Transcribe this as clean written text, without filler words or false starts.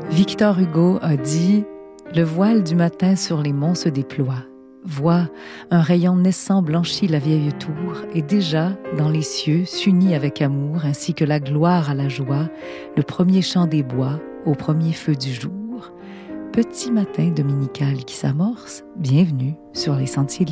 Victor Hugo a dit « Le voile du matin sur les monts se déploie. Vois, un rayon naissant blanchit la vieille tour, et déjà, dans les cieux, s'unit avec amour, ainsi que la gloire à la joie, le premier chant des bois au premier feu du jour. Petit matin dominical qui s'amorce, bienvenue sur les sentiers de l'été. »